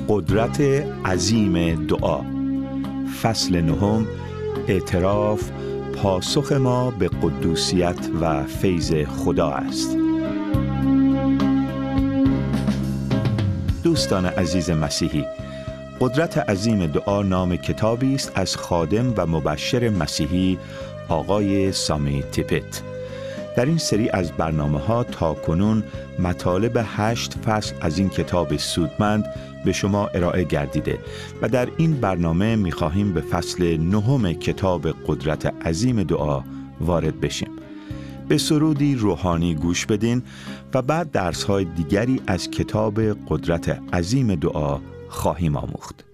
قدرت عظیم دعا، فصل 9، اعتراف، پاسخ ما به قدوسیت و فیض خدا است. دوستان عزیز مسیحی، قدرت عظیم دعا نام کتابی است از خادم و مبشر مسیحی آقای سامی تیپت. در این سری از برنامه‌ها تا کنون مطالب 8 فصل از این کتاب سودمند به شما ارائه گردیده و در این برنامه می‌خواهیم به فصل 9 کتاب قدرت عظیم دعا وارد بشیم. به سرودی روحانی گوش بدین و بعد درس‌های دیگری از کتاب قدرت عظیم دعا خواهیم آموخت.